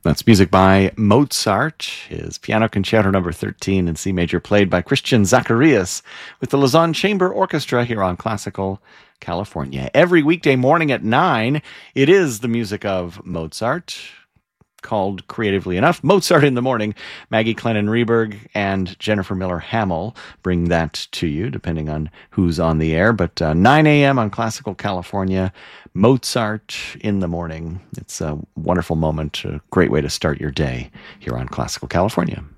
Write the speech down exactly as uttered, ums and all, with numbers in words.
That's music by Mozart, his Piano Concerto number thirteen in C major, played by Christian Zacharias with the Lausanne Chamber Orchestra here on Classical California. Every weekday morning at nine, it is the music of Mozart, called creatively enough Mozart in the Morning. Maggie Clennon-Reberg and Jennifer Miller-Hamill bring that to you, depending on who's on the air. But uh, nine a.m. on Classical California, Mozart in the Morning. It's a wonderful moment, a great way to start your day here on Classical California.